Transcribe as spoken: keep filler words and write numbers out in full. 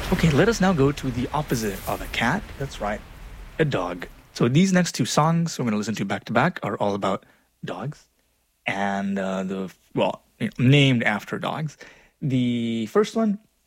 Okay, let us now go to the opposite of a cat. That's right, a dog. So these next two songs we're going to listen to back to back are all about dogs, and uh, the well, named after dogs. The first one